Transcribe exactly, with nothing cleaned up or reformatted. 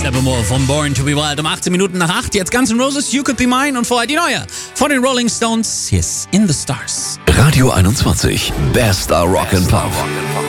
Evermore von Born to be Wild um achtzehn Minuten nach acht. Jetzt Guns N' Roses, You Could Be Mine und vorher die neue von den Rolling Stones, Yes, In the Stars. Radio einundzwanzig, bester Rock and Pop.